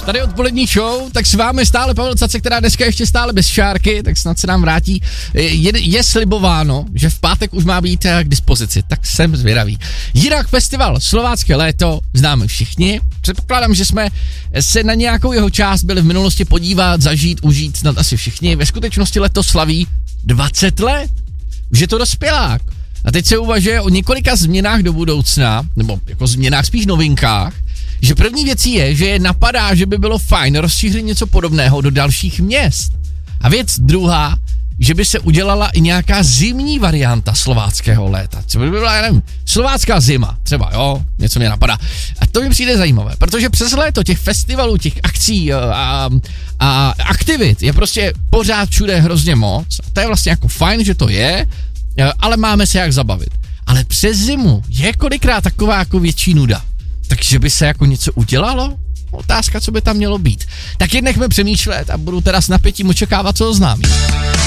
Tady odpolední show, tak s vámi stále Pavel Cacek, která dneska ještě stále bez šárky, tak snad se nám vrátí. Je slibováno, že v pátek už má být k dispozici, tak jsem zvědavý. Jinak festival Slovácké léto známe všichni. Předpokládám, že jsme se na nějakou jeho část byli v minulosti podívat, zažít, užít snad asi všichni. Ve skutečnosti letos slaví 20 let. Už je to dospělák. A teď se uvažuje o několika změnách do budoucna, nebo jako změnách, spíš novinkách, že první věcí je, že je napadá, že by bylo fajn rozšířit něco podobného do dalších měst. A věc druhá, že by se udělala i nějaká zimní varianta slováckého léta. Co by byla, já nevím, slovácká zima, třeba, jo, něco mě napadá. A to mi přijde zajímavé, protože přes léto těch festivalů, těch akcí a aktivit je prostě pořád všude hrozně moc. A to je vlastně jako fajn, že to je, ale máme se jak zabavit. Ale přes zimu je kolikrát taková jako větší nuda. Takže by se jako něco udělalo? Otázka, co by tam mělo být. Tak jen nechme přemýšlet a budu teda s napětím očekávat, co oznámí.